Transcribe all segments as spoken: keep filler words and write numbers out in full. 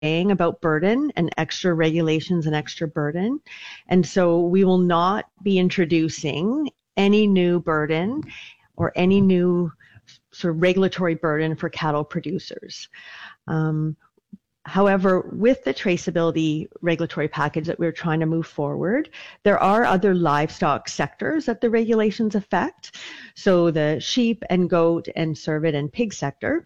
saying about burden and extra regulations and extra burden. And so we will not be introducing any new burden or any new sort of regulatory burden for cattle producers. Um, However, with the traceability regulatory package that we're trying to move forward, there are other livestock sectors that the regulations affect. So the sheep and goat and cervid and pig sector.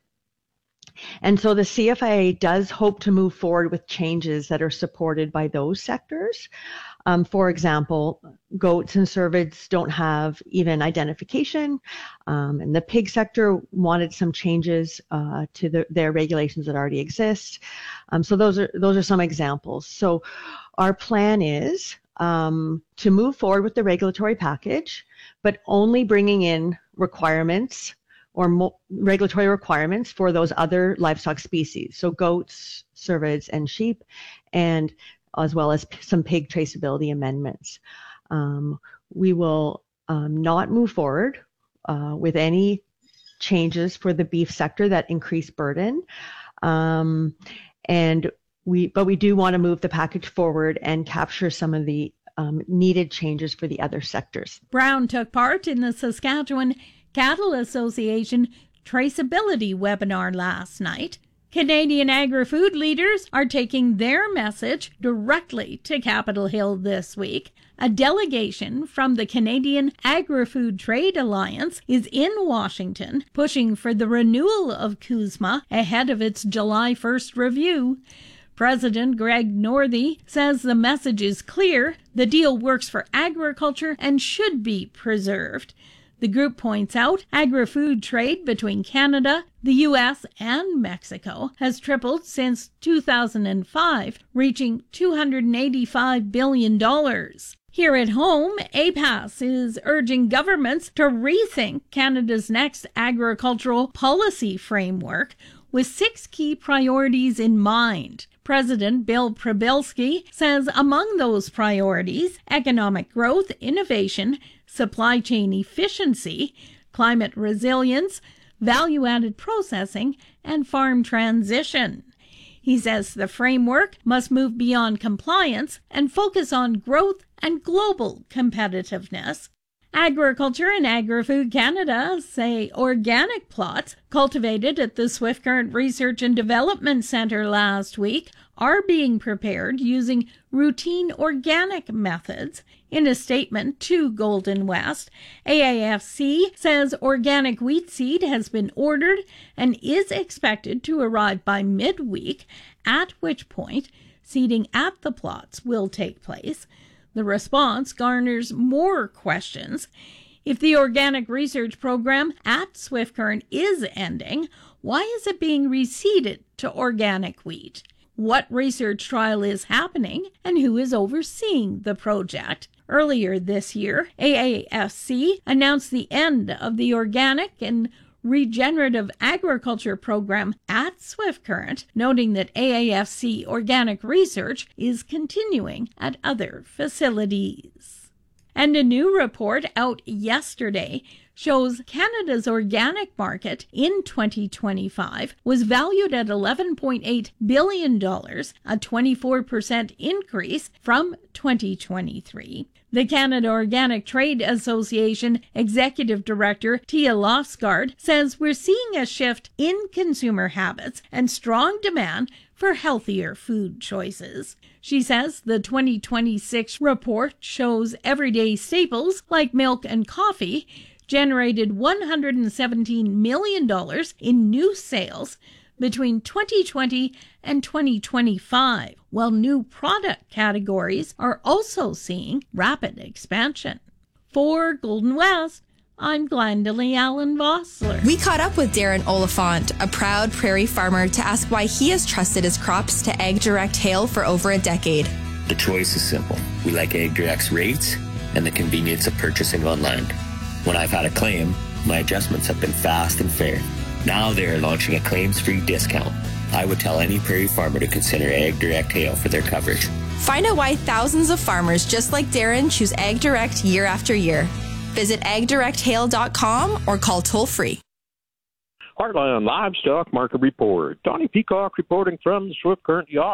And so the C F I A does hope to move forward with changes that are supported by those sectors. Um, for example, goats and cervids don't have even identification, um, and the pig sector wanted some changes uh, to the, their regulations that already exist. Um, so those are those are some examples. So our plan is um, to move forward with the regulatory package, but only bringing in requirements or mo- regulatory requirements for those other livestock species, so goats, cervids, and sheep, and as well as p- some pig traceability amendments. Um, we will um, not move forward uh, with any changes for the beef sector that increase burden, um, and we, but we do want to move the package forward and capture some of the um, needed changes for the other sectors. Brown took part in the Saskatchewan Cattle Association Traceability webinar last night. Canadian agri-food leaders are taking their message directly to Capitol Hill this week. A delegation from the Canadian Agri-Food Trade Alliance is in Washington, pushing for the renewal of CUSMA ahead of its July first review. President Greg Northey says the message is clear. The deal works for agriculture and should be preserved. The group points out agri-food trade between Canada, the U S, and Mexico has tripled since two thousand five, reaching two hundred eighty-five billion dollars. Here at home, A P A S is urging governments to rethink Canada's next agricultural policy framework with six key priorities in mind. President Bill Przybylski says among those priorities, economic growth, innovation, supply chain efficiency, climate resilience, value-added processing, and farm transition. He says the framework must move beyond compliance and focus on growth and global competitiveness. Agriculture and Agri-Food Canada say organic plots cultivated at the Swift Current Research and Development Centre last week are being prepared using routine organic methods. In a statement to Golden West, A A F C says organic wheat seed has been ordered and is expected to arrive by midweek, at which point seeding at the plots will take place. The response garners more questions. If the organic research program at Swift Current is ending, why is it being reseeded to organic wheat? What research trial is happening, and who is overseeing the project? Earlier this year, A A F C announced the end of the organic and regenerative agriculture program at Swift Current, noting that A A F C organic research is continuing at other facilities. And a new report out yesterday shows Canada's organic market in twenty twenty-five was valued at eleven point eight billion dollars, a twenty-four percent increase from twenty twenty-three. The Canada Organic Trade Association Executive Director Tia Lofsgaard says we're seeing a shift in consumer habits and strong demand for healthier food choices. She says the twenty twenty-six report shows everyday staples like milk and coffee generated one hundred seventeen million dollars in new sales between twenty twenty and twenty twenty-five, while new product categories are also seeing rapid expansion. For Golden West, I'm Glendalee Allen Vossler. We caught up with Darren Oliphant, a proud prairie farmer, to ask why he has trusted his crops to AgDirect Hail for over a decade. The choice is simple. We like AgDirect's rates and the convenience of purchasing online. When I've had a claim, my adjustments have been fast and fair. Now they are launching a claims-free discount. I would tell any prairie farmer to consider AgDirect Hail for their coverage. Find out why thousands of farmers just like Darren choose AgDirect year after year. Visit ag direct hail dot com or call toll-free. Heartland Livestock Market Report. Donnie Peacock reporting from the Swift Current Yacht.